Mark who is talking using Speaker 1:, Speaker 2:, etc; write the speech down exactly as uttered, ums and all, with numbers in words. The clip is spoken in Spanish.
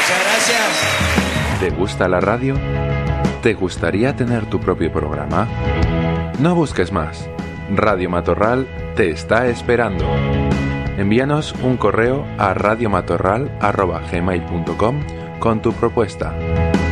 Speaker 1: Muchas gracias.
Speaker 2: ¿Te gusta la radio? ¿Te gustaría tener tu propio programa? No busques más. Radio Matorral te está esperando. Envíanos un correo a radiomatorral arroba gmail punto com con tu propuesta.